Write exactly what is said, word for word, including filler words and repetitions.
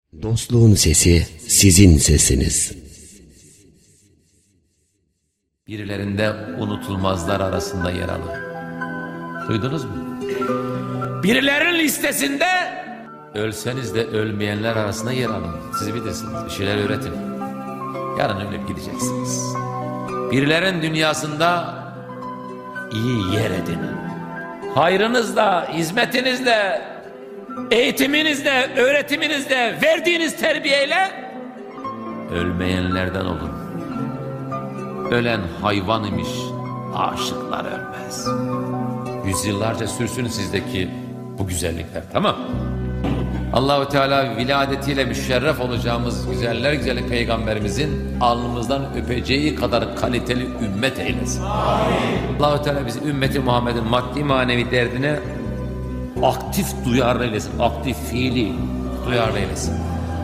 Dostluğun sesi sizin sesiniz. Birilerinde unutulmazlar arasında yer alın. Duydunuz mu? Birilerinin listesinde ölseniz de ölmeyenler arasında yer alın. Siz bilirsiniz, bir şeyler öğretin. Yarın ölüp gideceksiniz. Birilerin dünyasında iyi yer edinin. Hayrınızla, hizmetinizle, eğitiminizle, öğretiminizle, verdiğiniz terbiyeyle ölmeyenlerden olun. Ölen hayvan imiş, aşıklar ölmez. Yüzyıllarca sürsün sizdeki bu güzellikler, tamam. Allah-u Teala viladetiyle müşerref olacağımız güzeller güzeli peygamberimizin alnımızdan öpeceği kadar kaliteli ümmet eylesin. Allah-u Teala bizi ümmeti Muhammed'in maddi manevi derdine aktif duyarlı eylesin. Aktif fiili duyarlı eylesin.